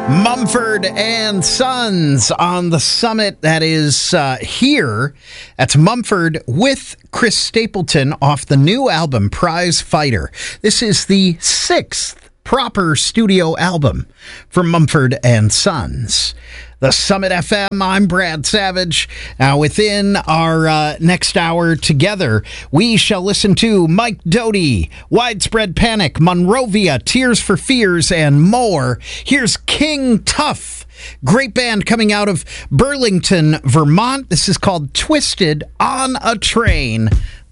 Mumford and Sons on the Summit that is here. That's Mumford with Chris Stapleton off the new album, Prize Fighter. This is the 6th proper studio album from Mumford and Sons. The Summit FM, I'm Brad Savage. Now, within our next hour together, we shall listen to Mike Doughty, Widespread Panic, Monrovia, Tears for Fears, and more. Here's King Tuff, great band coming out of Burlington, Vermont. This is called Twisted on a Train.